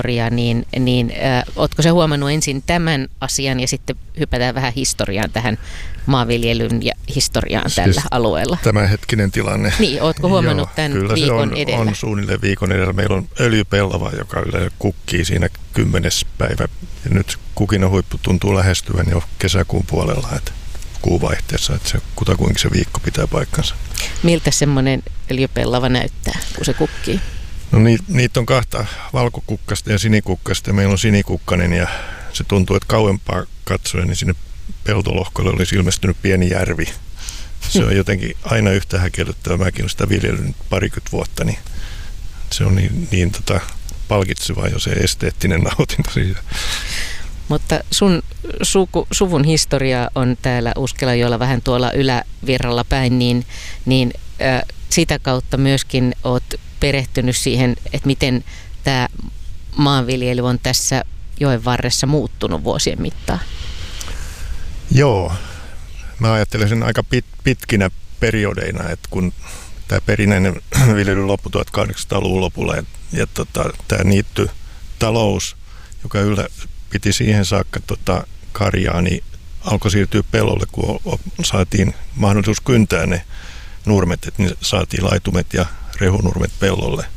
historia, niin ootko sä huomannut ensin tämän asian ja sitten hypätään vähän historiaan tähän maanviljelyn ja historiaan tällä alueella? Tämänhetkinen tilanne. Niin, ootko huomannut tämän viikon edellä? Kyllä se on suunnilleen viikon edellä. Meillä on öljypellava, joka yleensä kukkii siinä 10. päivä. Ja nyt kukin huippu tuntuu lähestyvän jo kesäkuun puolella, että kuuvaihteessa, että se kutakuinkin se viikko pitää paikkansa. Miltä semmoinen öljypellava näyttää, kun se kukkii? No niitä on kahta, valkokukkasta ja sinikukkasta. Meillä on sinikukkainen ja se tuntuu, että kauempaa katsoen, niin sinne peltolohkolle olisi ilmestynyt pieni järvi. Se on jotenkin aina yhtä häkellyttävä. Mäkin olen sitä viljellyt parikymmentä vuotta, niin se on niin palkitseva jo se esteettinen nautinto siitä. Mutta sun suvun historia on täällä Uskelajoella vähän tuolla ylävirralla päin, niin sitä kautta myöskin oot perehtynyt siihen, että miten tämä maanviljely on tässä joen varressa muuttunut vuosien mittaan. Joo, mä ajattelen sen aika pitkinä periodeina, että kun tämä perinteinen viljely loppui 1800-luvun lopulla ja tämä niittytalous, joka piti siihen saakka karjaa, niin alkoi siirtyä pellolle, kun saatiin mahdollisuus kyntää ne nurmet, että niin saatiin laitumet ja rehunurmet pellolle.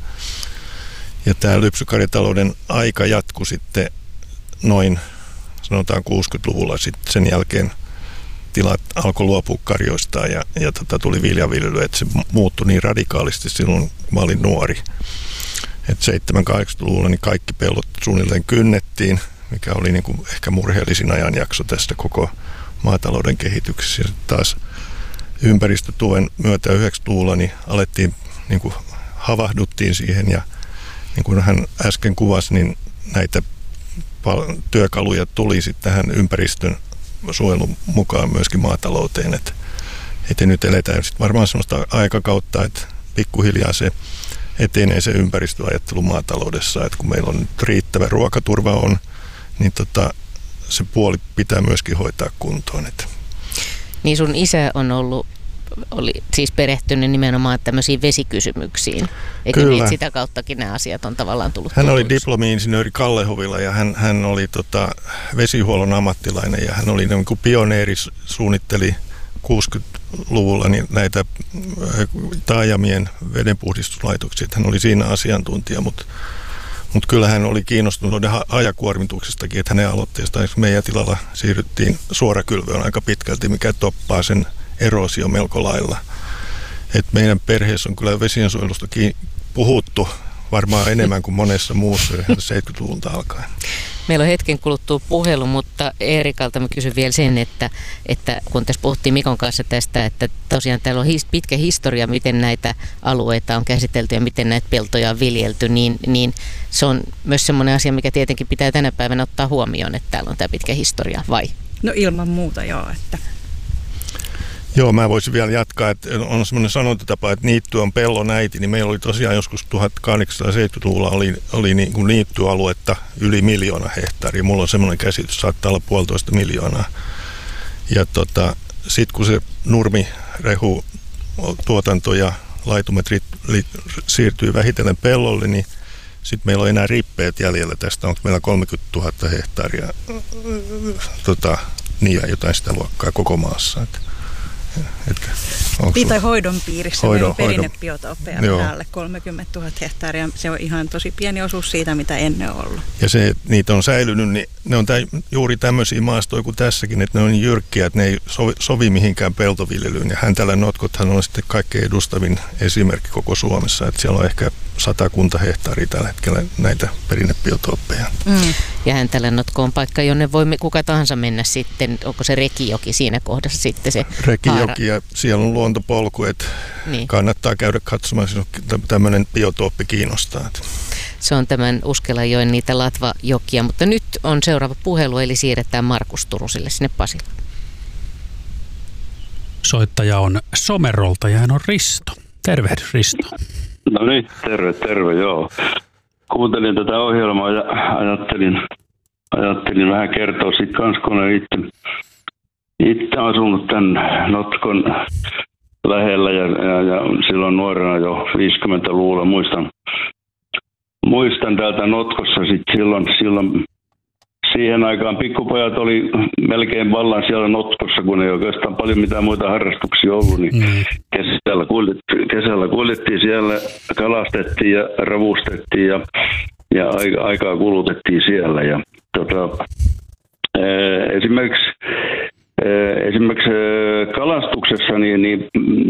Ja tämä lypsykarjatalouden aika jatkui sitten noin, sanotaan 60-luvulla. Sitten sen jälkeen tilat alkoi luopua karjoistaan ja tuli viljaviljely, että se muuttui niin radikaalisti silloin, kun mä olin nuori. Että 70-80-luvulla niin kaikki pellot suunnilleen kynnettiin, mikä oli niin kuin ehkä murheellisin ajanjakso tästä koko maatalouden kehityksessä. Ja taas ympäristötuen myötä 90-luvulla niin alettiin, niin kuin havahduttiin siihen ja niin kuin hän äsken kuvasi, niin näitä työkaluja tuli sitten tähän ympäristön suojelun mukaan myöskin maatalouteen. Että nyt eletään sitten varmaan sellaista aikakautta, että pikkuhiljaa se etenee se ympäristöajattelu maataloudessa, että kun meillä on nyt riittävä ruokaturva on, niin se puoli pitää myöskin hoitaa kuntoon. Niin sun isä oli siis perehtynyt nimenomaan tämmöisiin vesikysymyksiin. Eikö niin, että sitä kauttakin nämä asiat on tavallaan tullut Hän oli diplomi-insinööri Kallehovilla ja hän oli vesihuollon ammattilainen ja hän oli niin kuin pioneeri, suunnitteli 60-luvulla niin näitä taajamien vedenpuhdistuslaitoksia. Hän oli siinä asiantuntija, mutta kyllä hän oli kiinnostunut hajakuormituksestakin, että hänen aloitteestaan meidän tilalla siirryttiin suorakylvöön aika pitkälti, mikä toppaa sen eroosio melko lailla. Et meidän perheessä on kyllä vesiensuojelustakin puhuttu varmaan enemmän kuin monessa muussa 70-luvulta alkaen. Meillä on hetken kuluttua puhelu, mutta Eerikalta mä kysyn vielä sen, että kun tässä puhuttiin Mikon kanssa tästä, että tosiaan täällä on pitkä historia, miten näitä alueita on käsitelty ja miten näitä peltoja on viljelty, niin se on myös semmoinen asia, mikä tietenkin pitää tänä päivänä ottaa huomioon, että täällä on tämä pitkä historia, vai? No ilman muuta joo, että... Joo, mä voisin vielä jatkaa, että on semmoinen sanontotapa, että niitty on pellon äiti, niin meillä oli tosiaan joskus 1870-luvulla oli niin kuin niittyaluetta yli 1 miljoona hehtaaria. Mulla on semmoinen käsitys, saattaa olla 1,5 miljoonaa. Ja sitten kun se nurmirehu tuotanto ja laitumet siirtyy vähitellen pellolle, niin sitten meillä on enää rippeet jäljellä tästä. Onko meillä 30 000 hehtaaria niin jotain sitä luokkaa koko maassa. Tai hoidon piirissä meillä on perinnebiotooppeja alle 30 000 hehtaaria. Se on ihan tosi pieni osuus siitä, mitä ennen on ollut. Ja se, että niitä on säilynyt, niin ne on juuri tämmöisiä maastoja kuin tässäkin, että ne on jyrkkiä, että ne ei sovi mihinkään peltoviljelyyn. Ja Häntälän notkothan on sitten kaikkein edustavin esimerkki koko Suomessa, että siellä on ehkä 100 hehtaaria tällä hetkellä näitä perinnebiotooppeja. Ja Häntälän notko on paikka, jonne voi kuka tahansa mennä sitten, onko se Rekijoki siinä kohdassa sitten se Rekijoki ja siellä on luontopolku, että niin. Kannattaa käydä katsomaan, jos tämmöinen biotooppi kiinnostaa. Se on tämän Uskelajoen niitä latvajokia, mutta nyt on seuraava puhelu, eli siirretään Markus Turusille sinne Pasilaan. Soittaja on Somerolta ja hän on Risto. Tervehdys Risto. No niin, terve, joo. Kuuntelin tätä ohjelmaa ja ajattelin vähän kertoa siitä kanssa, kun olen itse asunut tämän Notkon lähellä ja silloin nuorena jo 50-luvulla muistan täältä Notkossa sitten silloin siihen aikaan pikkupojat oli melkein vallan siellä Notkossa, kun ei oikeastaan paljon mitään muita harrastuksia ollut, niin kesällä kuljettiin siellä, kalastettiin ja ravustettiin ja aikaa kulutettiin siellä. Ja, esimerkiksi kalastuksessa niin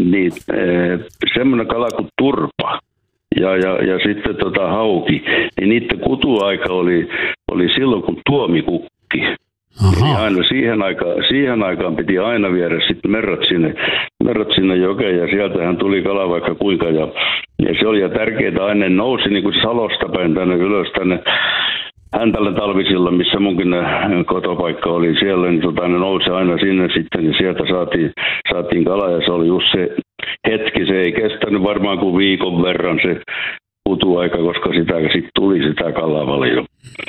semmoinen kala kuin turpa ja sitten hauki, niin niiden kutuaika oli silloin kun tuomikukki. Eli aina siihen aikaan piti aina viedä sitten merrat sinne jokeen ja sieltähän tuli kala vaikka kuinka ja se oli ja tärkeää aina nousi niin kuin Salosta päin tänne ylös tänne Häntällä talvisilla, missä munkin kotopaikka oli siellä, niin ne nousi aina sinne sitten ja sieltä saatiin kala ja se oli just se hetki, se ei kestänyt varmaan kuin viikon verran se kutuaika, koska sitten tuli sitä kalaa paljon.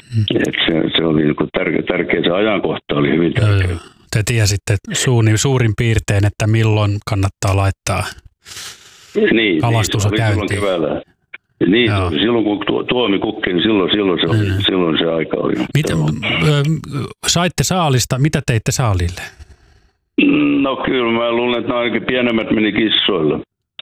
Se oli niin tärkeä, se ajankohta oli hyvin tärkeä. Te tiesitte suurin piirtein, että milloin kannattaa laittaa kalastusa käyntiin. Niin, silloin kun tuomi kukki, niin silloin se aika oli. Saitte saalista, mitä teitte saalille? No kyllä, mä luulen, että ainakin pienemmät meni kissoilla.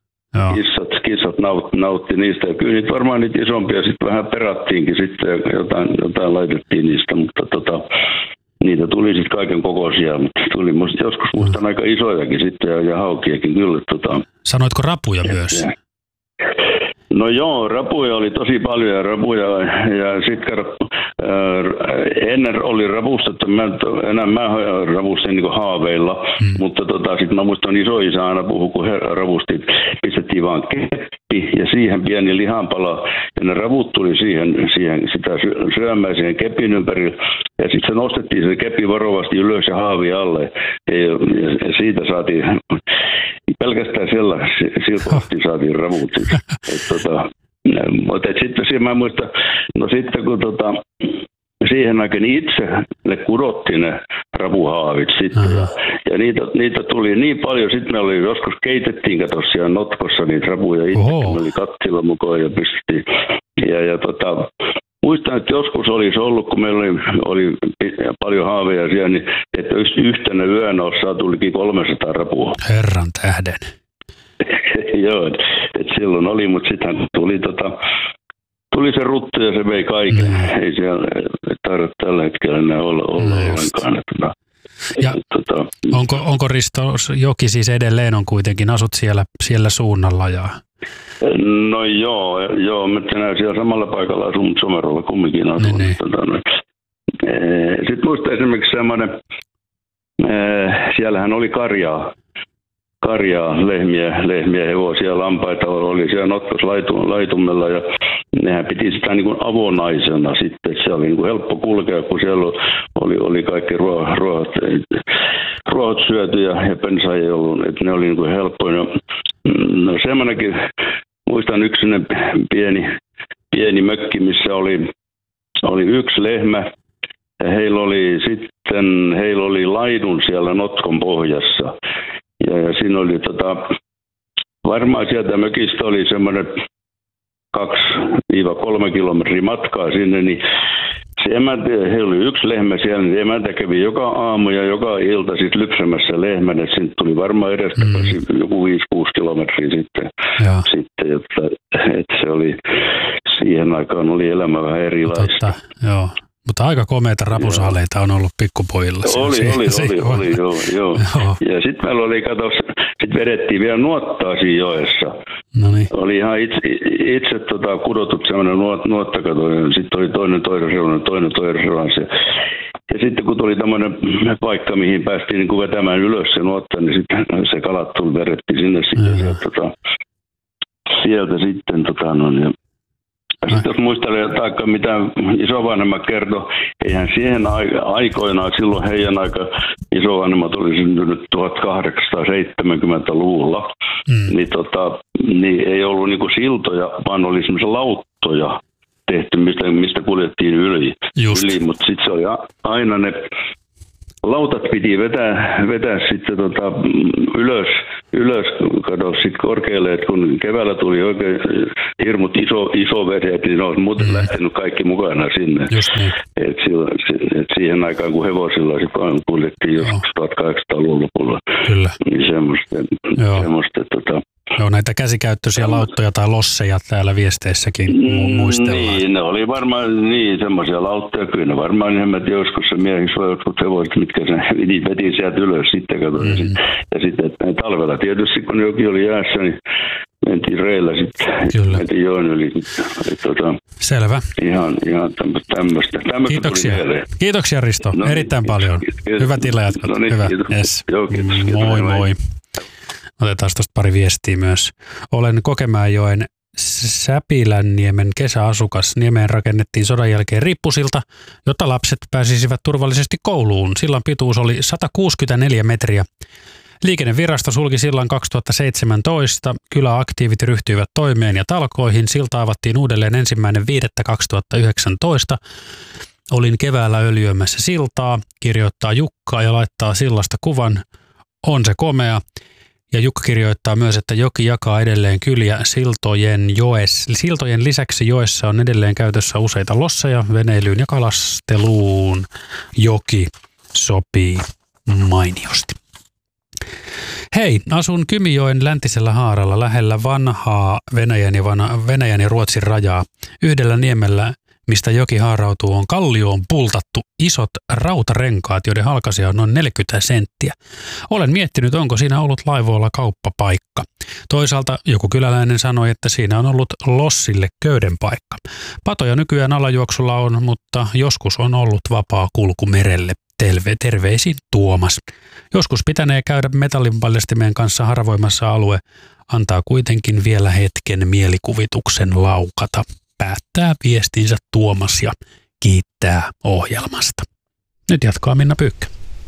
Kissat nautti niistä. Ja kyllä niitä varmaan niitä isompia sitten vähän perattiinkin sitten ja jotain laitettiin niistä, mutta niitä tuli sitten kaiken kokoisia. Mutta tuli joskus muistan aika isojakin sitten ja haukiakin kyllä. Sanoitko rapuja myös? No joo, rapuja oli tosi paljon ja sitten ennen oli ravustettu, enää mä ravustin niin haaveilla, mutta sitten mä muistan isoisä aina puhui, kun he ravusti, pistettiin vaan keppi ja siihen pieni lihanpala ja ne ravut tuli siihen sitä syömään siihen kepin ympärille ja sitten se nostettiin se keppi varovasti ylös ja haavi alle ja siitä saatiin pelkästään siltä saatiin ravut. Mutta sitten mä muistan, no sitten kun siihen aikaan itse ne kudottiin ne rapuhaavit sitten ja niitä tuli niin paljon, sitten me oli joskus keitettiin siellä Notkossa niitä rapuja itse, ne oli kattila mukaan ja pistettiin muistan, että joskus olisi ollut, kun meillä oli paljon haaveja siellä, niin että yhtenä yönä olisi saatu liki 300 rapua. Herran tähden. Joo, että silloin oli, mutta sitten tuli se ruttu ja se vei kaiken. Ei siellä tarvitse tällä hetkellä enää olla ollenkaan. Onko Risto joki siis edelleen on kuitenkin, asut siellä suunnalla ja... No joo, mä tänään siellä samalla paikalla asun, mutta Somerolla kumminkin asun. Niin. Sitten muistan esimerkiksi semmoinen, siellähän oli karjaa, lehmiä, hevosia, lampaita oli siellä Notkos laitumella ja nehän piti sitä niin kuin avonaisena sitten, että se oli niin kuin helppo kulkea, kun siellä oli kaikki ruohot syöty ja pensa ei ollut, että ne oli niin kuin helppoja. No semmoinenkin, muistan yksinen pieni mökki, missä oli yksi lehmä ja heillä oli laidun siellä Notkon pohjassa. Ja siinä oli varmaan sieltä mökistä oli semmoinen 2-3 kilometriä matkaa sinne, niin se emäntä, heillä oli yksi lehmä siellä, niin emäntä kävi joka aamu ja joka ilta sitten lypsämässä lehmän, että siitä tuli varmaan edestä joku 5-6 kilometriä sitten että se oli, siihen aikaan oli elämä vähän erilaista. Totta, joo. Mutta aika komeita rapusaaleita on ollut pikkupojilla. Oli, joo. Ja sitten meillä oli, sitten vedettiin vielä nuottaa siinä joessa. Noniin. Oli ihan itse kudotut semmoinen nuottakato, ja sitten oli toinen reunassa. Ja sitten kun tuli tämmöinen paikka, mihin päästiin niin kuin vetämään ylös se nuotta, niin sitten se kalat vedettiin sinne sitten sieltä sitten sitten jos muistelee taikka mitä isovanhemmat kertoi, eihän siihen aikoinaan, silloin heidän aika isovanhemmat oli syntynyt 1870-luvulla, niin ei ollut niinku siltoja, vaan oli semmoisia lauttoja tehty, mistä kuljettiin yli. Mutta sitten se oli aina ne lautat piti vetää sitten ylös kato sitten korkealle, että kun keväällä tuli oikein hirmut iso vedet, niin ne olisi lähtenyt kaikki mukana sinne. Et siihen aikaan, kun hevosilla sitten kuljettiin joskus 1800-luvun lopulla. Kyllä. Niin semmoista Joo, näitä käsikäyttöisiä lauttoja tai losseja täällä viesteissäkin muistellaan. Niin, ne oli varmaan semmoisia lauttoja. Kyllä ne varmaan joskus se miehiksi vai jotkut hevoset, mitkä se veti sieltä ylös sitten. Ja sitten talvella tietysti, kun joki oli jäässä, niin mentiin reillä sitten. Mentiin joen yli. Selvä. Ihan tämmöistä. Kiitoksia. Kiitoksia Risto, erittäin paljon. Hyvä tila jatko. No niin, hyvä. Kiitos. Yes. Joo, kiitos. Moi. Otetaan tuosta pari viestiä myös. Olen Kokemäenjoen Säpilänniemen kesäasukas. Niemeen rakennettiin sodan jälkeen rippusilta, jotta lapset pääsisivät turvallisesti kouluun. Sillan pituus oli 164 metriä. Liikennevirasto sulki sillan 2017. Kyläaktiivit ryhtyivät toimeen ja talkoihin. Silta avattiin uudelleen 1.5.2019. Olin keväällä öljyämässä siltaa, kirjoittaa Jukka ja laittaa sillasta kuvan. On se komea. Ja Jukka kirjoittaa myös, että joki jakaa edelleen kyliä siltojen lisäksi joessa on edelleen käytössä useita losseja veneilyyn ja kalasteluun. Joki sopii mainiosti. Hei, asun Kymijoen läntisellä haaralla lähellä vanhaa Venäjän ja Ruotsin rajaa. Yhdellä niemellä, mistä joki haarautuu, on kallioon pultattu isot rautarenkaat, joiden halkaisija on noin 40 senttiä. Olen miettinyt, onko siinä ollut laivoilla kauppapaikka. Toisaalta joku kyläläinen sanoi, että siinä on ollut lossille köyden paikka. Patoja nykyään alajuoksulla on, mutta joskus on ollut vapaa kulku merelle. Terveisin Tuomas. Joskus pitänee käydä metallinpaljastimien kanssa haravoimassa alue. Antaa kuitenkin vielä hetken mielikuvituksen laukata. Päättää viestinsä Tuomas ja kiittää ohjelmasta. Nyt jatkaa Minna Pyykkä.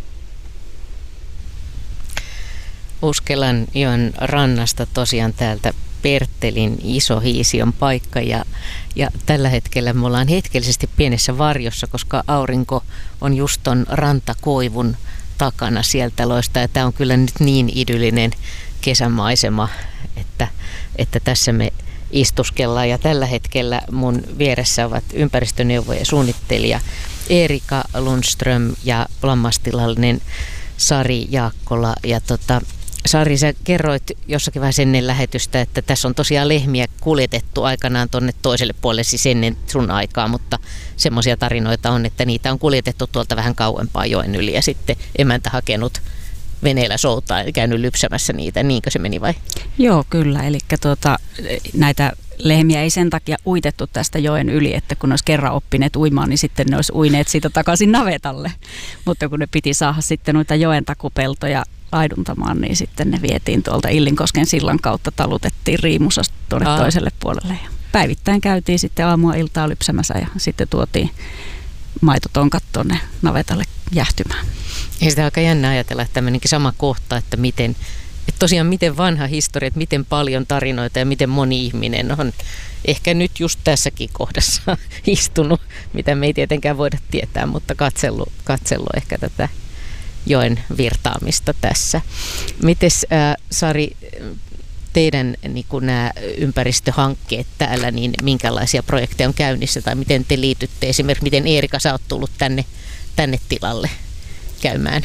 Uskelanjoen rannasta tosiaan täältä Perttelin Iso-Hiision paikka ja tällä hetkellä me ollaan hetkellisesti pienessä varjossa, koska aurinko on just ton rantakoivun takana sieltä loistaa. Ja tämä on kyllä nyt niin idyllinen kesämaisema, että tässä me istuskellaan. Ja tällä hetkellä mun vieressä ovat ympäristöneuvoja suunnittelija Erika Lundström ja lammastilallinen Sari Jaakkola. Ja Sari, sä kerroit jossakin vähän ennen lähetystä, että tässä on tosiaan lehmiä kuljetettu aikanaan tuonne toiselle puolelle, siis ennen sun aikaa, mutta semmoisia tarinoita on, että niitä on kuljetettu tuolta vähän kauempaa joen yli ja sitten emäntä hakenut veneellä soutaa ja käynyt lypsämässä niitä. Niinkö se meni vai? Joo, kyllä. Eli näitä lehmiä ei sen takia uitettu tästä joen yli, että kun olisi kerran oppineet uimaan, niin sitten ne olisi uineet siitä takaisin navetalle. Mutta kun ne piti saada sitten noita joen takupeltoja laiduntamaan, niin sitten ne vietiin tuolta Illinkosken sillan kautta, talutettiin Riimusasta tuonne toiselle puolelle. Ja päivittäin käytiin sitten aamua iltaa lypsämässä ja sitten tuotiin maitotonkat tuonne navetalle jähtymään. Ja sitä on aika jännä ajatella, että tämmöinenkin sama kohta, että tosiaan miten vanha historia, että miten paljon tarinoita ja miten moni ihminen on ehkä nyt just tässäkin kohdassa istunut, mitä me ei tietenkään voida tietää, mutta katsellut ehkä tätä joen virtaamista tässä. Mites Sari, teidän niin nämä ympäristöhankkeet täällä, niin minkälaisia projekteja on käynnissä tai miten te liitytte? Esimerkiksi miten Erika, sä oot tullut tänne tilalle käymään?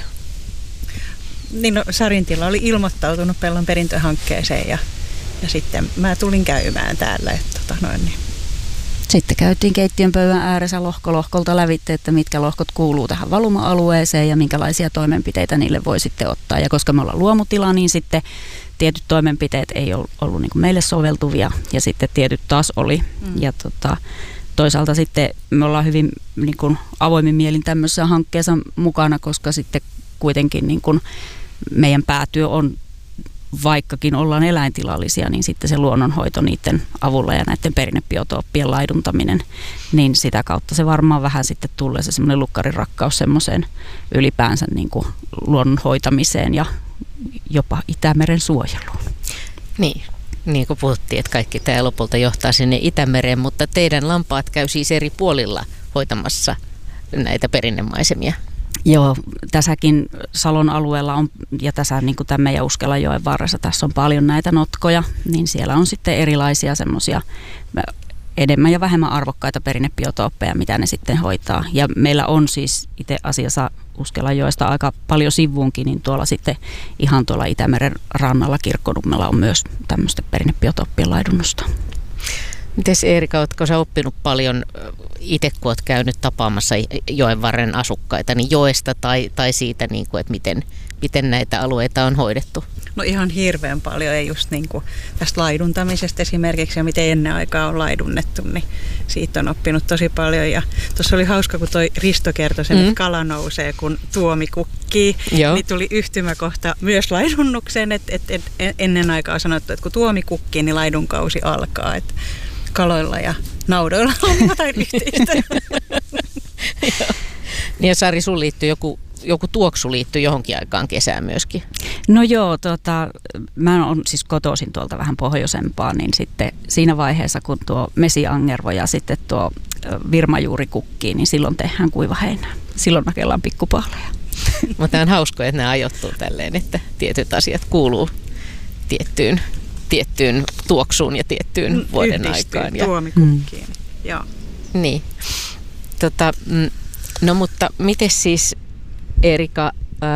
Niin Sarin tila oli ilmoittautunut Pellon perintöhankkeeseen ja sitten mä tulin käymään täällä. Niin. Sitten käytiin keittiön pöydän ääressä lohkolta lävitse, että mitkä lohkot kuuluu tähän valuma-alueeseen ja minkälaisia toimenpiteitä niille voi sitten ottaa. Ja koska me ollaan luomutila, niin sitten tietyt toimenpiteet ei ollut niin kuin meille soveltuvia ja sitten tietyt taas oli. Ja toisaalta sitten me ollaan hyvin niin kuin avoimin mielin tämmöisessä hankkeessa mukana, koska sitten kuitenkin niin kuin meidän päätyö on, vaikkakin ollaan eläintilallisia, niin sitten se luonnonhoito niiden avulla ja näiden perinnebiotooppien laiduntaminen, niin sitä kautta se varmaan vähän sitten tulee se semmoinen lukkarinrakkaus semmoiseen ylipäänsä niin kuin luonnonhoitamiseen ja jopa Itämeren suojeluun. Niin kuin puhuttiin, että kaikki tämä lopulta johtaa sinne Itämereen, mutta teidän lampaat käy siis eri puolilla hoitamassa näitä perinnemaisemia. Joo, tässäkin Salon alueella on, ja tässä niin kuin tämän meidän Uskelanjoen varressa, tässä on paljon näitä notkoja, niin siellä on sitten erilaisia semmoisia enemmän ja vähemmän arvokkaita perinnebiotooppeja, mitä ne sitten hoitaa. Ja meillä on siis itse asiassa Uskelanjoesta aika paljon sivuunkin, niin tuolla sitten ihan tuolla Itämeren rannalla Kirkkonummella on myös tämmöistä perinnebiotoppien laidunnusta. Mites Eerika, ootko sä oppinut paljon itse, kun oot käynyt tapaamassa joenvarren asukkaita, niin joesta tai siitä, niin kuin, että miten näitä alueita on hoidettu? No ihan hirveän paljon, ja just niin kuin tästä laiduntamisesta esimerkiksi, ja miten ennen aikaa on laidunnettu, niin siitä on oppinut tosi paljon. Ja tuossa oli hauska, kun toi Risto kertoi sen, että kala nousee, kun tuomi kukkii. Joo. Niin tuli yhtymäkohta myös laidunnukseen, että ennen aikaa sanottu, että kun tuomi kukkii, niin laidunkausi alkaa. Että kaloilla ja naudoilla on jotain yhteistä. Niin ja Sari, sun liittyy joku tuoksu liittyy johonkin aikaan kesään myöskin. No joo, mä oon siis kotoisin tuolta vähän pohjoisempaa, niin sitten siinä vaiheessa, kun tuo mesiangervo ja sitten tuo virmajuuri kukkii, niin silloin tehdään kuivaheinää. Silloin nakellaan pikkupahleja. Mutta on hauskoa, että ne ajoittuu tälleen, että tietyt asiat kuuluu tiettyyn tuoksuun ja tiettyyn vuoden aikaan. Tuomikukkiin, joo. Niin. No mutta miten siis, Eerika,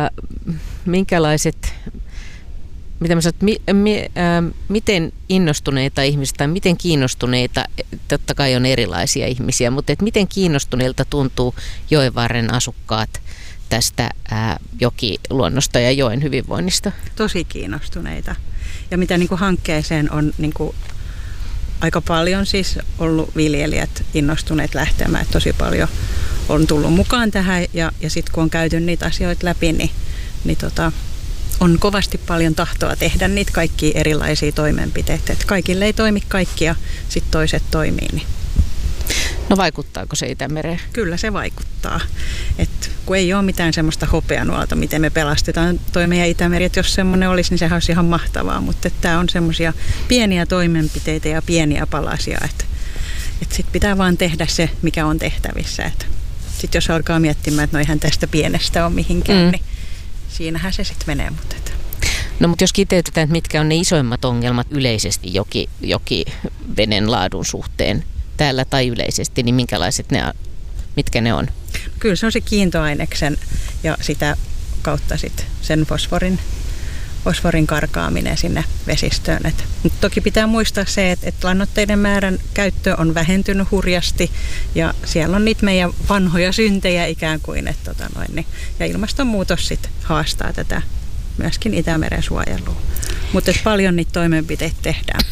miten innostuneita ihmisiä tai miten kiinnostuneita, totta kai on erilaisia ihmisiä, mutta miten kiinnostuneilta tuntuu joenvarren asukkaat tästä jokiluonnosta ja joen hyvinvoinnista? Tosi kiinnostuneita. Ja mitä niin kuin hankkeeseen on niin kuin aika paljon siis ollut viljelijät innostuneet lähtemään, että tosi paljon on tullut mukaan tähän ja sitten kun on käyty niitä asioita läpi, niin on kovasti paljon tahtoa tehdä niitä kaikkia erilaisia toimenpiteitä. Että kaikille ei toimi kaikki ja sitten toiset toimii. Niin. No vaikuttaako se Itämereen? Kyllä se vaikuttaa. Et kun ei ole mitään semmoista hopeanuolta, miten me pelastetaan toi meidän Itämeri, että jos semmoinen olisi, niin sehän olisi ihan mahtavaa. Mutta tämä on semmoisia pieniä toimenpiteitä ja pieniä palasia, että sitten pitää vaan tehdä se, mikä on tehtävissä. Sitten jos alkaa miettimään, että no eihän tästä pienestä ole mihinkään, niin siinähän se sitten menee. No mutta jos kiteytetään, että mitkä on ne isoimmat ongelmat yleisesti jokiveden laadun suhteen täällä tai yleisesti, niin mitkä ne on? Kyllä se on se kiintoaineksen ja sitä kautta sitten sen fosforin karkaaminen sinne vesistöön. Mutta toki pitää muistaa se, että lannoitteiden määrän käyttö on vähentynyt hurjasti ja siellä on niitä meidän vanhoja syntejä ikään kuin. Ja ilmastonmuutos sitten haastaa tätä myöskin Itämeren suojelua. Mutta paljon niitä toimenpiteitä tehdään.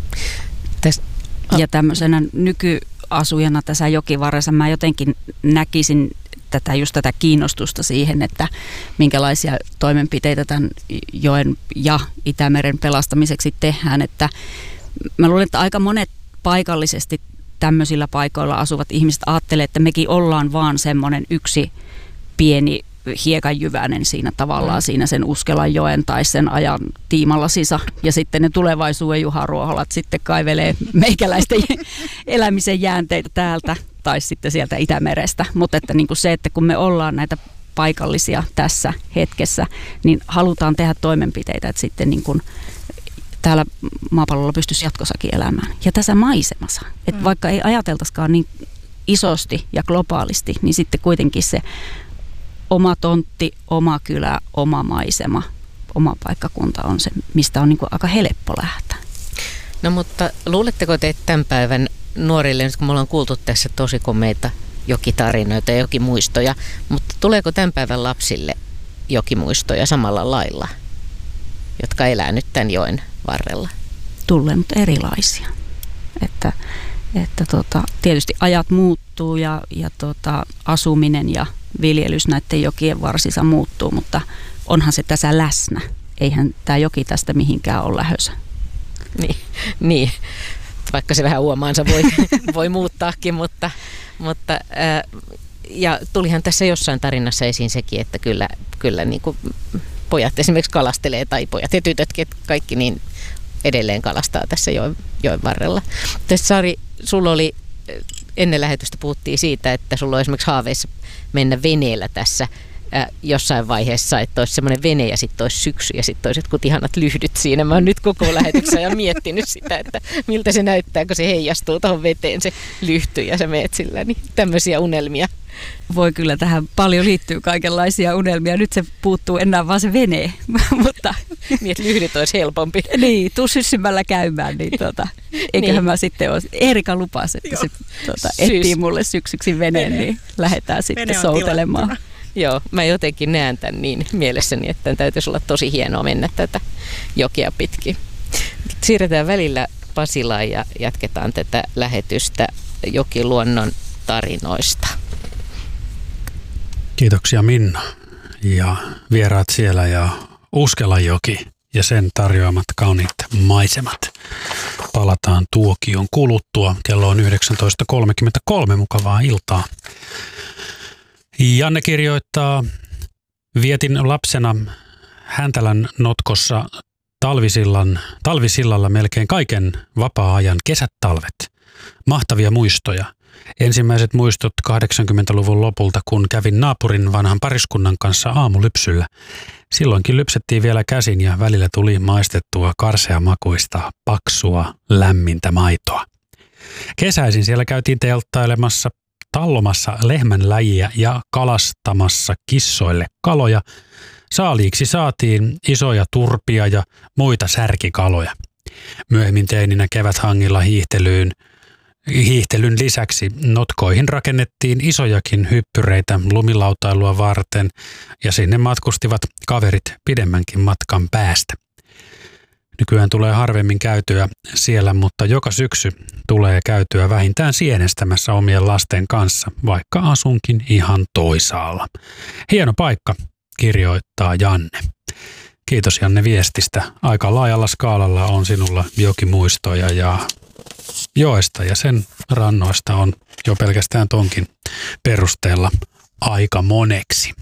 Ja tämmöisenä nykyasujana tässä jokivarressa mä jotenkin näkisin tätä kiinnostusta siihen, että minkälaisia toimenpiteitä tämän joen ja Itämeren pelastamiseksi tehdään. Että mä luulen, että aika monet paikallisesti tämmöisillä paikoilla asuvat ihmiset ajattelee, että mekin ollaan vaan semmoinen yksi pieni hiekanjyväinen siinä tavallaan siinä sen Uskelanjoen tai sen ajan tiimalasissa. Ja sitten ne tulevaisuuden Juha Ruoholat sitten kaivelee meikäläisten elämisen jäänteitä täältä tai sitten sieltä Itämerestä. Mutta että niin kuin se, että kun me ollaan näitä paikallisia tässä hetkessä, niin halutaan tehdä toimenpiteitä, että sitten niin kuin täällä maapallolla pystyisi jatkossakin elämään. Ja tässä maisemassa, että vaikka ei ajateltaisikaan niin isosti ja globaalisti, niin sitten kuitenkin se oma tontti, oma kylä, oma maisema, oma paikkakunta on se, mistä on niin kuin aika helppo lähteä. No mutta luuletteko te, että tämän päivän nuorille, nyt kun me ollaan kuultu tässä tosi komeita jokitarinoita ja jokimuistoja, mutta tuleeko tämän päivän lapsille jokimuistoja samalla lailla, jotka elää nyt tämän joen varrella? Tulee, mutta erilaisia. Että tietysti ajat muuttuu ja asuminen ja viljelys näiden jokien varsissa muuttuu, mutta onhan se tässä läsnä. Eihän tämä joki tästä mihinkään ole lähössä. Niin. Vaikka se vähän uomaansa voi muuttaakin, mutta ja tulihan tässä jossain tarinassa esiin sekin, että kyllä niin kuin pojat esimerkiksi kalastelee, tai pojat ja tytötkin, kaikki niin edelleen kalastaa tässä joen varrella. Tästä Sari, sulla oli, ennen lähetystä puhuttiin siitä, että sulla on esimerkiksi haaveissa mennä veneellä tässä jossain vaiheessa, että olisi semmoinen vene ja sitten olisi syksy ja sitten olisi jotkut ihanat lyhdyt siinä. Mä oon nyt koko lähetyksen ajan miettinyt sitä, että miltä se näyttää, kun se heijastuu tuohon veteen se lyhty ja sä meet sillä. Niin tämmöisiä unelmia. Voi kyllä, tähän paljon liittyy kaikenlaisia unelmia. Nyt se puuttuu enää vaan se vene, mutta... Niin, että lyhdyt olisi helpompi. Niin, tuu syssymällä käymään, niin eiköhän niin. Mä sitten ole... Eerika lupasi, että se etsii mulle syksyksi veneen, niin lähdetään sitten soutelemaan. Tilattuna. Joo, mä jotenkin näen tämän niin mielessäni, että tämän täytyisi olla tosi hienoa mennä tätä jokia pitkin. Siirretään välillä Pasilaan ja jatketaan tätä lähetystä Jokiluonnon tarinoista. Kiitoksia Minna ja vieraat siellä ja Uskelanjoki ja sen tarjoamat kauniit maisemat. Palataan tuokion kuluttua. Kello on 19.33. Mukavaa iltaa. Janne kirjoittaa, vietin lapsena Häntälän notkossa talvisillalla melkein kaiken vapaa-ajan kesät talvet. Mahtavia muistoja. Ensimmäiset muistot 80-luvun lopulta, kun kävin naapurin vanhan pariskunnan kanssa aamulypsyllä. Silloinkin lypsettiin vielä käsin ja välillä tuli maistettua karseamakuista, paksua, lämmintä maitoa. Kesäisin siellä käytiin telttailemassa, tallomassa lehmänläjiä ja kalastamassa kissoille kaloja. Saaliiksi saatiin isoja turpia ja muita särkikaloja. Myöhemmin teininä keväthangilla hiihtelyn lisäksi notkoihin rakennettiin isojakin hyppyreitä lumilautailua varten ja sinne matkustivat kaverit pidemmänkin matkan päästä. Nykyään tulee harvemmin käytyä siellä, mutta joka syksy tulee käytyä vähintään sienestämässä omien lasten kanssa, vaikka asunkin ihan toisaalla. Hieno paikka, kirjoittaa Janne. Kiitos Janne viestistä. Aika laajalla skaalalla on sinulla jokimuistoja ja joesta ja sen rannoista on jo pelkästään tonkin perusteella aika moneksi.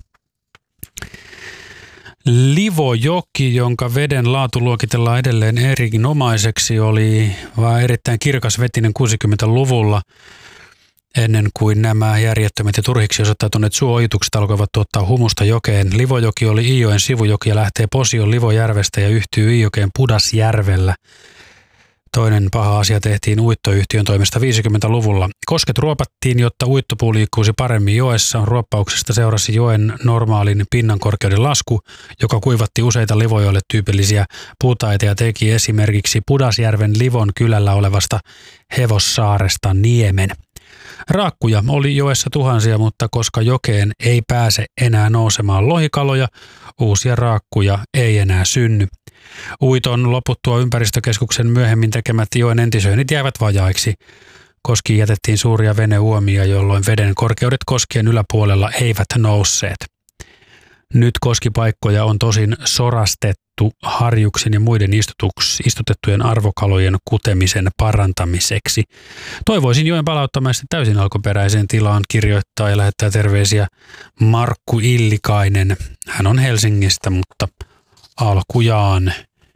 Livojoki, jonka veden laatu luokitellaan edelleen erinomaiseksi, oli vaan erittäin kirkasvetinen 60-luvulla ennen kuin nämä järjettömät ja turhiksi osoittautuneet suojitukset alkoivat tuottaa humusta jokeen. Livojoki oli Iijoen sivujoki ja lähtee Posion Livojärvestä ja yhtyy Iijokeen Pudasjärvellä. Toinen paha asia tehtiin uittoyhtiön toimesta 50-luvulla. Kosket ruopattiin, jotta uittopuu liikkuisi paremmin joessa. Ruoppauksesta seurasi joen normaalin pinnankorkeuden lasku, joka kuivatti useita Livojoelle tyypillisiä puutaita ja teki esimerkiksi Pudasjärven Livon kylällä olevasta Hevossaaresta niemen. Raakkuja oli joessa tuhansia, mutta koska jokeen ei pääse enää nousemaan lohikaloja, uusia raakkuja ei enää synny. Uiton loputtua ympäristökeskuksen myöhemmin tekemät joen entisöinnit jäivät vajaiksi. Koskiin jätettiin suuria veneuomia, jolloin veden korkeudet koskien yläpuolella eivät nousseet. Nyt koskipaikkoja on tosin sorastettu harjuksen ja muiden istutettujen arvokalojen kutemisen parantamiseksi. Toivoisin joen palauttamista täysin alkuperäiseen tilaan, kirjoittaa ja lähettää terveisiä Markku Illikainen. Hän on Helsingistä, mutta alkujaan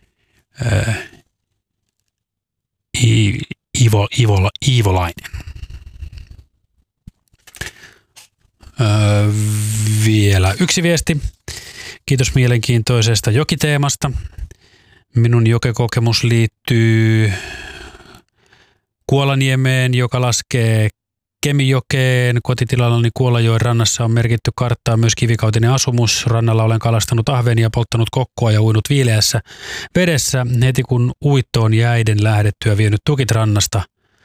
Iivolainen. Vielä yksi viesti. Kiitos mielenkiintoisesta jokiteemasta. Minun jokekokemus liittyy Kuolaniemeen, joka laskee Kemijokeen. Kotitilallani Kuolajoen rannassa on merkitty karttaan myös kivikautinen asumus. Rannalla olen kalastanut ahvenia, polttanut kokkoa ja uinut viileässä vedessä. Heti kun uittoon jäiden lähdettyä vienyt tukit rannasta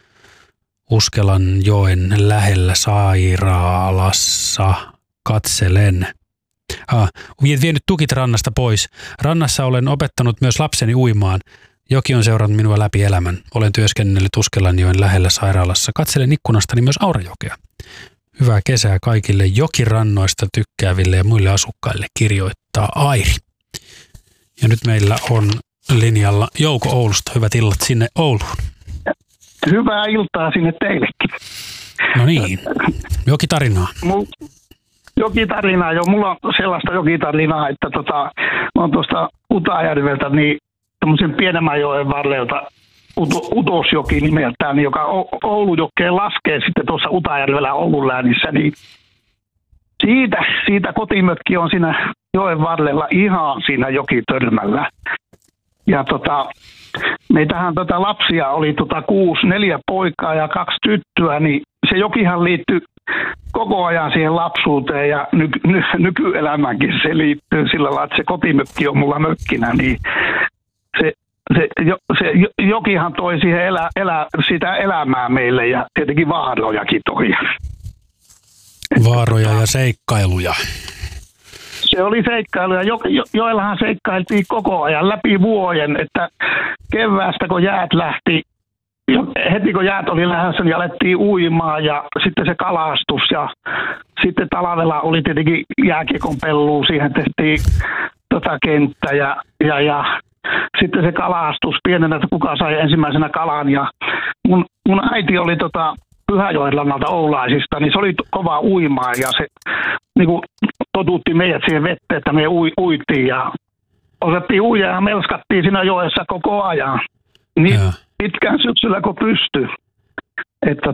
Uskelanjoen lähellä sairaalassa katselen. Vienyt tukit rannasta pois. Rannassa olen opettanut myös lapseni uimaan. Joki on seurannut minua läpi elämän. Olen työskennellyt Uskelanjoen lähellä sairaalassa. Katselen ikkunastani myös Aurajokea. Hyvää kesää kaikille jokirannoista tykkääville ja muille asukkaille, kirjoittaa Airi. Ja nyt meillä on linjalla Jouko Oulusta. Hyvät illat sinne Ouluun. Hyvää iltaa sinne teillekin. No niin, jokitarinaa. Jokitarinaa, joo. Mulla on sellaista jokitarinaa, että mä oon tuosta Utajärveltä, niin tämmöisen pienemmän joen varrelta Utosjoki nimeltään, joka Oulujokeen laskee sitten tuossa Utajärvellä Oulun läänissä, niin Siitä kotimökki on siinä joen varrella ihan siinä jokitörmällä. Ja meitähän lapsia oli 4 poikaa ja 2 tyttöä, niin se jokihan liittyy koko ajan siihen lapsuuteen ja nykyelämäänkin se liittyy sillä lailla, että se kotimökki on mulla mökkinä, niin se jokihan toi siihen sitä elämää meille ja tietenkin vaarojakin toi. Vaaroja ja seikkailuja. Se oli seikkailuja. Joellahan seikkailtiin koko ajan läpi vuoden, että keväästä kun jäät lähti, heti kun jäät oli lähdössä, niin alettiin uimaan ja sitten se kalastus ja sitten talvella oli tietenkin jääkiekon pelluu, siihen tehtiin kenttä ja sitten se kalastus pienenä, että kuka sai ensimmäisenä kalan ja mun äiti oli Pyhäjoen rannalta Oulaisista, niin se oli kova uimaa ja se niin kuin totutti meidät siihen vetteen, että me uitiin ja osettiin uijaa ja melskattiin siinä joessa koko ajan. Niin pitkään syksyllä kun pystyi. Että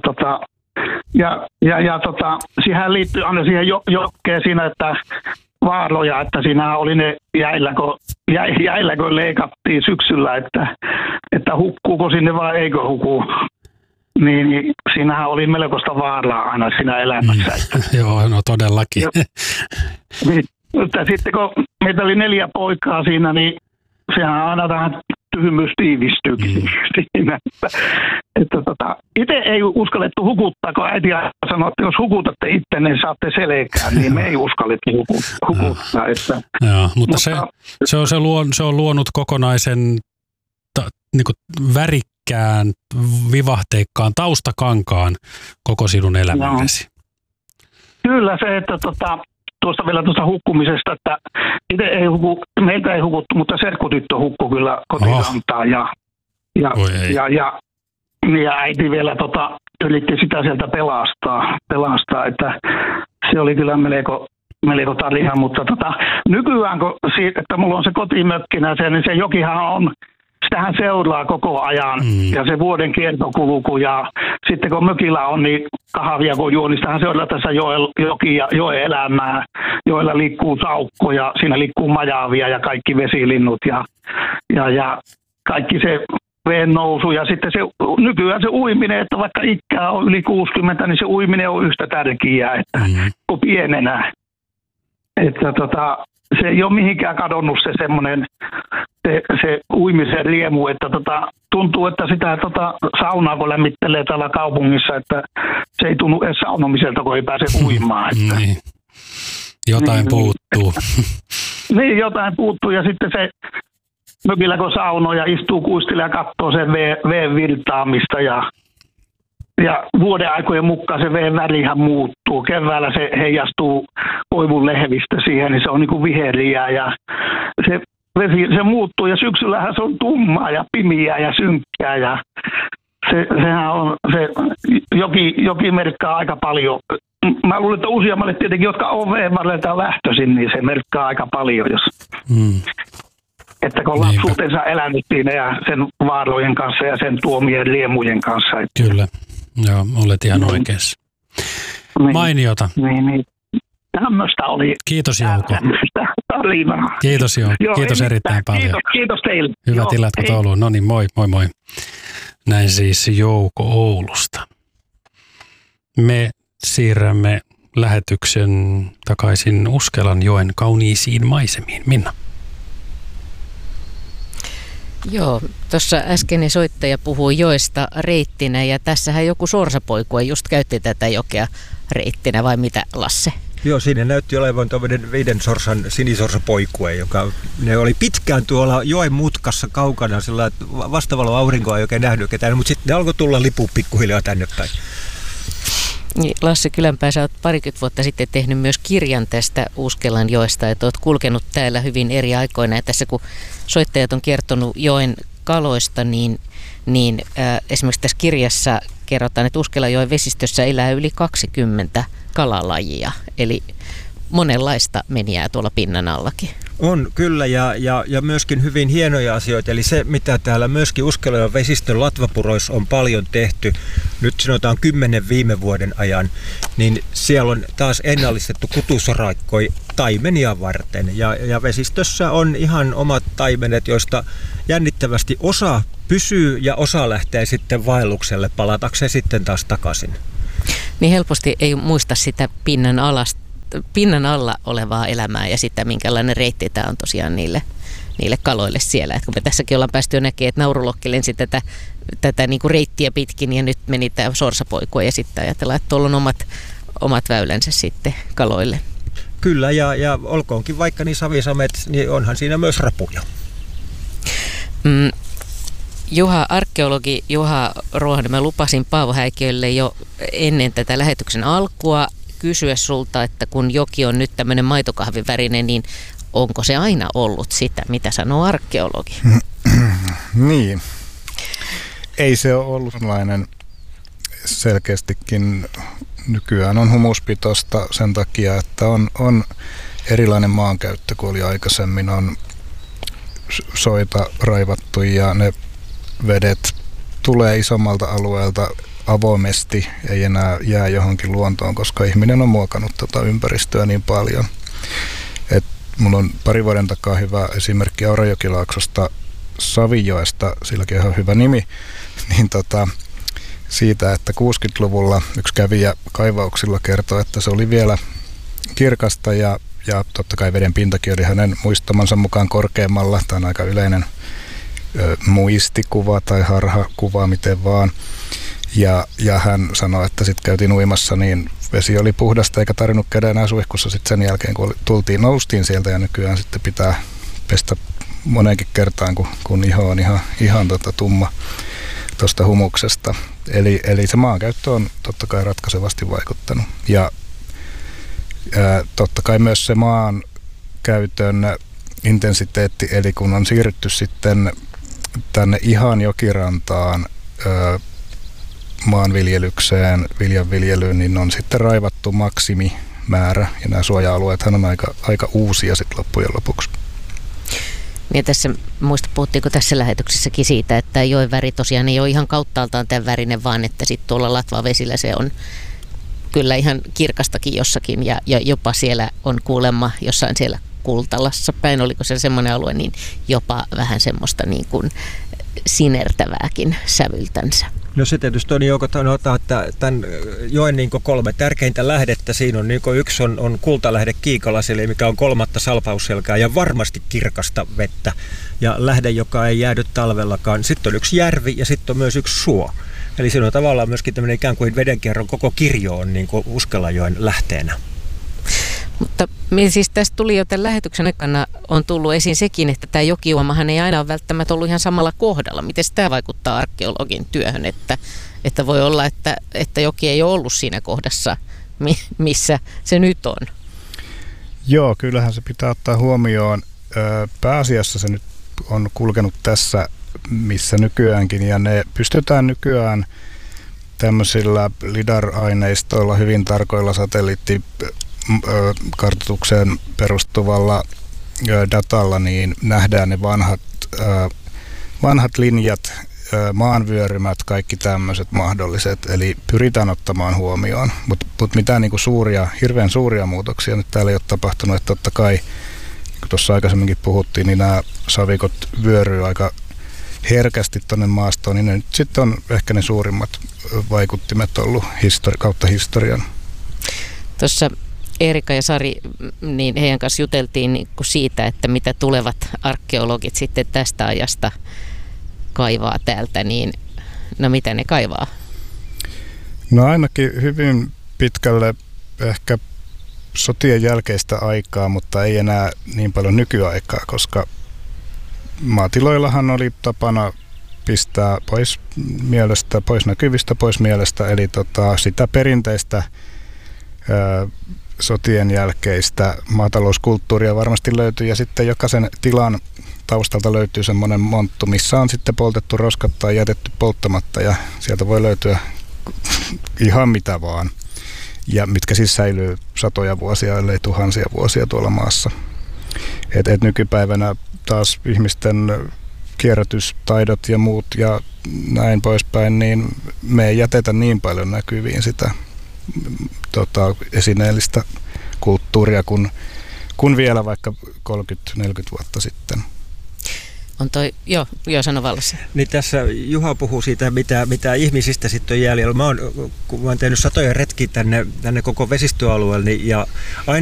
siihen liittyy aina siihen jokkeen siinä, että vaaroja, että siinä oli ne jäillä kun leikattiin syksyllä, että hukkuuko sinne vai eikö huku. Niin siinähän oli melkoista vaaraa aina siinä elämässä. Joo, no todellakin. Mutta sitten kun meitä oli 4 poikaa siinä, niin sehän aina vähän tyhmyys tiivistyykin siinä. Itse ei uskallettu hukuttaa, kun äiti sanoi, että jos hukutatte itse, niin saatte selkään, niin me ei uskallettu hukuttaa. Joo, mutta se on luonut kokonaisen niin kuin värikkään, vivahteikkaan taustakankaan koko sinun elämäsi. Kyllä se, että tuosta hukkumisesta, että itse meiltä ei hukuttu, mutta serkkutyttö hukkui kyllä kotirantaan ja äiti vielä yritti sitä sieltä pelastaa, että se oli kyllä melko tarina, mutta nykyään kun että mulla on se kotimökkinä, niin se jokihan on, sitähän seuraa koko ajan ja se vuoden kiertokulku ja sitten kun mökillä on niin kahvia kun juo, niin sitähän seuraa tässä joki ja joen elämää, joilla liikkuu saukko ja siinä liikkuu majavia ja kaikki vesilinnut ja kaikki se veen nousu ja sitten se nykyään se uiminen, että vaikka ikää on yli 60, niin se uiminen on yhtä tärkeää, että kun pienenä, että se ei ole mihinkään kadonnut se semmoinen se uimisen riemu, että tuntuu, että sitä saunaa kun lämmittelee täällä kaupungissa, että se ei tunnu edes saunomiselta, kun ei pääse uimaan. Että. Niin. Jotain puuttuu. Niin, jotain puuttuu ja sitten se mökillä kun saunoo ja istuu kuistille ja katsoo sen veen virtaamista ja vuoden aikojen mukaan se veen värihän muuttuu. Keväällä se heijastuu koivun lehvistä siihen, niin se on niin kuin viheriä ja se vesi se muuttuu ja syksyllähän se on tummaa ja pimiää ja synkkää ja sehän on se joki merkkaa aika paljon. Mä luulen, että useammalle tietenkin, jotka on veen varrelta lähtöisin, niin se merkkaa aika paljon, jos että kun lapsuutensa elänyt siinä ja sen vaarojen kanssa ja sen tuomien riemujen kanssa. Kyllä, joo, olet ihan oikeassa. Mainiota. Niin. Tämmöistä oli. Kiitos Jouko. Tarinaa. Kiitos Jouko. Kiitos erittäin paljon. Kiitos teille. Hyvät illat Ouluun. No niin, moi. Näin siis Jouko Oulusta. Me siirrämme lähetyksen takaisin Uskelanjoen kauniisiin maisemiin. Minna. Joo, tuossa äskeinen soittaja puhui joesta reittinä ja tässähän joku sorsapoikue just käytti tätä jokea reittinä vai mitä, Lasse? Joo, siinä näytti olevan tuommoinen 5 sorsan sinisorsapoikue, joka ne oli pitkään tuolla joen mutkassa kaukana, sillä vastavalla aurinkoa ei oikein nähnyt ketään, mutta sitten ne alkoi tulla lipu pikkuhiljaa tänne päin. Niin, Lasse Kylänpää, sä oot 20 vuotta sitten tehnyt myös kirjan tästä Uskelanjoesta, että oot kulkenut täällä hyvin eri aikoina. Ja tässä kun soittajat on kertonut joen kaloista, niin esimerkiksi tässä kirjassa kerrotaan, että Uskelanjoen vesistössä elää yli 20 kalalajia, eli monenlaista menijää tuolla pinnan allakin. On kyllä ja myöskin hyvin hienoja asioita. Eli se, mitä täällä myöskin Uskelajoen vesistön latvapuroissa on paljon tehty, nyt sanotaan 10 viime vuoden ajan, niin siellä on taas ennallistettu kutusoraikkoja taimenia varten. Ja vesistössä on ihan omat taimenet, joista jännittävästi osa pysyy ja osa lähtee sitten vaellukselle palatakseen sitten taas takaisin. Niin helposti ei muista sitä pinnan alla olevaa elämää ja sitä, minkälainen reitti tämä on tosiaan niille kaloille siellä. Et kun me tässäkin ollaan päästy jo näkemään, että naurulokki lensi tätä niinku reittiä pitkin ja nyt meni tämä sorsapoikue ja sitten ajatellaan, että tuolla on omat väylänsä sitten kaloille. Kyllä ja olkoonkin vaikka niin savisamet, niin onhan siinä myös rapuja. Arkeologi Juha Ruohonen, mä lupasin Paavo Häikiölle jo ennen tätä lähetyksen alkua kysyä sulta, että kun joki on nyt tämmöinen maitokahvivärinen, niin onko se aina ollut sitä, mitä sanoo arkeologi? Niin. Ei se ole ollut sellainen selkeästikin. Nykyään on humuspitoista sen takia, että on erilainen maankäyttö kuin oli aikaisemmin. On soita raivattu ja ne vedet tulee isommalta alueelta avoimesti, ei enää jää johonkin luontoon, koska ihminen on muokannut ympäristöä niin paljon. Mulla on 2 vuoden takaa hyvä esimerkki Aurajokilaaksosta Savijoesta, silläkin on hyvä nimi, niin siitä, että 60-luvulla yksi kävijä kaivauksilla kertoi, että se oli vielä kirkasta ja totta kai veden pintakin oli hänen muistamansa mukaan korkeammalla. Tämä on aika yleinen muistikuva tai harhakuva, miten vaan. Ja hän sanoi, että sitten käytiin uimassa, niin vesi oli puhdasta eikä tarvinnut käydä enää suihkussa sitten sen jälkeen, kun noustiin sieltä ja nykyään sitten pitää pestä moneenkin kertaan, kun iho on ihan tumma tuosta humuksesta. Eli se maankäyttö on totta kai ratkaisevasti vaikuttanut. Ja totta kai myös se maankäytön intensiteetti, eli kun on siirrytty sitten tänne ihan jokirantaan maanviljelykseen, viljanviljelyyn, niin on sitten raivattu maksimimäärä, ja nämä suoja-alueethan on aika uusia sitten loppujen lopuksi. Ja tässä, puhuttiinko tässä lähetyksessäkin siitä, että joen väri tosiaan ei ole ihan kauttaaltaan tämän värinen, vaan että sitten tuolla latvavesillä se on kyllä ihan kirkastakin jossakin, ja jopa siellä on kuulemma jossain siellä Kultalassa päin, oliko se semmoinen alue, niin jopa vähän semmoista niin kuin sinertävääkin sävyltänsä. No se tietysti on joko sanotaan, että tämän joen niin 3 tärkeintä lähdettä, siinä on niin yksi on kultalähde Kiikalaselle, mikä on 3. salpausselkää ja varmasti kirkasta vettä ja lähde, joka ei jäädy talvellakaan. Sitten on yksi järvi ja sitten on myös yksi suo. Eli siinä on tavallaan myöskin tämmöinen ikään kuin vedenkierron koko kirjo on niin Uskelajoen lähteenä. Mutta siis tästä tuli jo tämän lähetyksen aikana on tullut esiin sekin, että tämä jokijuomahan ei aina ole välttämättä ollut ihan samalla kohdalla. Miten tämä vaikuttaa arkeologin työhön, että voi olla, että joki ei ole ollut siinä kohdassa, missä se nyt on? Joo, kyllähän se pitää ottaa huomioon. Pääasiassa se nyt on kulkenut tässä, missä nykyäänkin, ja ne pystytään nykyään tämmöisillä LIDAR-aineistoilla, hyvin tarkoilla satelliittikartoitukseen perustuvalla datalla, niin nähdään ne vanhat linjat, maanvyörymät, kaikki tämmöiset mahdolliset, eli pyritään ottamaan huomioon, mutta mitään niinku hirveän suuria muutoksia nyt täällä ei ole tapahtunut, että totta kai, kun tuossa aikaisemminkin puhuttiin, niin nämä savikot vyöryy aika herkästi tuonne maastoon, niin ne nyt sitten on ehkä ne suurimmat vaikuttimet ollut kautta historian. Tuossa Eerikka ja Sari, niin heidän kanssa juteltiin niin kuin siitä, että mitä tulevat arkeologit sitten tästä ajasta kaivaa täältä, niin no mitä ne kaivaa? No ainakin hyvin pitkälle ehkä sotien jälkeistä aikaa, mutta ei enää niin paljon nykyaikaa, koska maatiloillahan oli tapana pistää pois näkyvistä, pois mielestä, eli sitä perinteistä sotien jälkeistä maatalouskulttuuria varmasti löytyy, ja sitten jokaisen tilan taustalta löytyy semmoinen monttu, missä on sitten poltettu roskat tai jätetty polttamatta, ja sieltä voi löytyä ihan mitä vaan, ja mitkä siis säilyy satoja vuosia, ellei tuhansia vuosia tuolla maassa. Et nykypäivänä taas ihmisten kierrätystaidot ja muut ja näin poispäin, niin me ei jätetä niin paljon näkyviin sitä esineellistä kulttuuria kuin vielä vaikka 30-40 vuotta sitten. On toi, joo sano Vallassa. Niin tässä Juha puhuu siitä, mitä ihmisistä sitten on jäljellä. Kun mä oon tehnyt satoja retkiä tänne koko vesistöalueelle, niin, ja aina